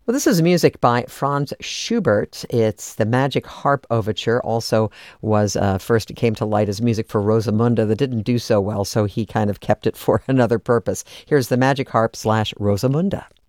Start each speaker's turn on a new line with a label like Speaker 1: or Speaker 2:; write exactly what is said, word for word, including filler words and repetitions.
Speaker 1: Well, this is music by Franz Schubert. It's the Magic Harp Overture. Also was uh, first it came to light as music for Rosamunde that didn't do so well, so he kind of kept it for another purpose. Here's the Magic Harp slash Rosamunde.